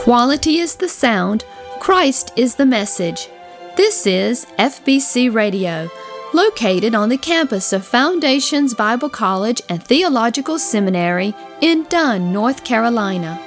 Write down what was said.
Quality is the sound, Christ is the message. This is FBC Radio, located on the campus of Foundations Bible College and Theological Seminary in Dunn, North Carolina.